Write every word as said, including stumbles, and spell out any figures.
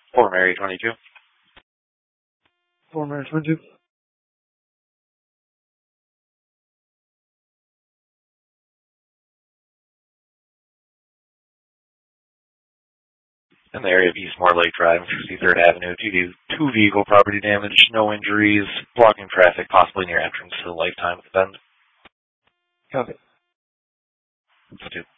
Fort Mary twenty-two. Fort Mary twenty-two. In the area of Eastmore Lake Drive, sixty-third Avenue, due to two vehicle property damage, no injuries, blocking traffic, possibly near entrance to the Lifetime at the Bend. Copy. Let's do